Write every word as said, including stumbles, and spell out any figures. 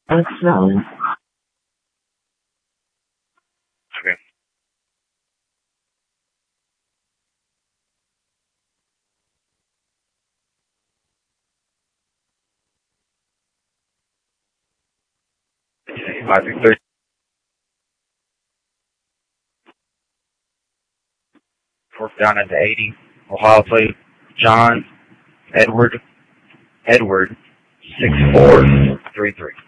Excellent. Okay. Five six three. Fourth down at the eighty. Ohio play John Edward Edward six four three three.